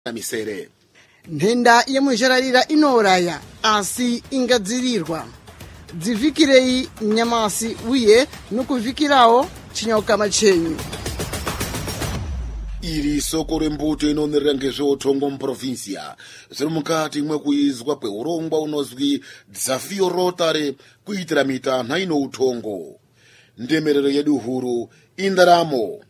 misere. Nhenda yemujararira inoraya asi ingadzirirwa. Dzivikirei nyamasi uye nokuvikirawo chinyoka machenyu. Iri soko rembuto inonerera ngezveutongo muprovinsia zviri mukati mwekuizwa kweurongwa unozwi Dzafio Rotary kuitira mitanha ino utongo. Ndemerero yedu huru indaramo.